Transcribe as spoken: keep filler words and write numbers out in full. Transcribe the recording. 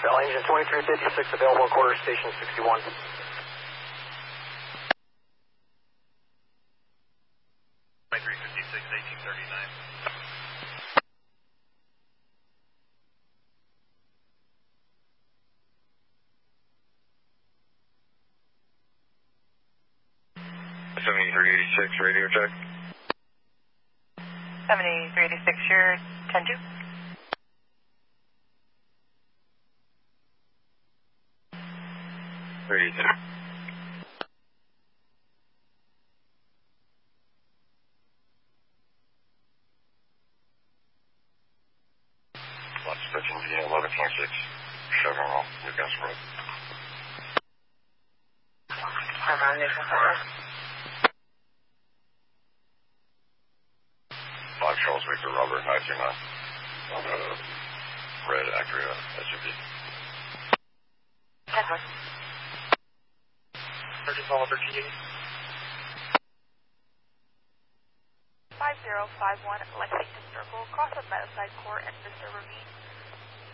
Bell engine twenty-three fifty-six available, quarter station sixty-one. twenty-three fifty-six, eighteen thirty-nine. seventy-three eighty-six, radio check. seventy-three eighty-six, you're ten two. Radio check. Lots of Virginia, eleven twenty-six, Chevron Roll, Newcastle Road. Chevron, Newcastle Road. Five Charles Victor Robert nine two nine on a red Acura S U V. ten one. Sergeant Oliver G. five zero five one Lexington Circle, cross of Meadowside Court and Vista Ravine.